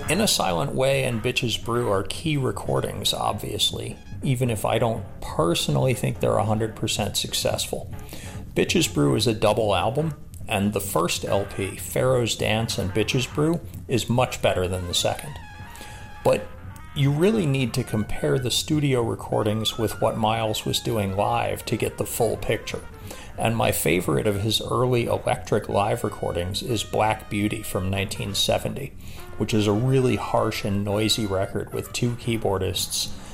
In a Silent Way and Bitches Brew are key recordings, obviously, even if I don't personally think they're 100% successful. Bitches Brew is a double album, and the first LP, Pharaoh's Dance and Bitches Brew, is much better than the second. But you really need to compare the studio recordings with what Miles was doing live to get the full picture. And my favorite of his early electric live recordings is Black Beauty from 1970, which is a really harsh and noisy record with two keyboardists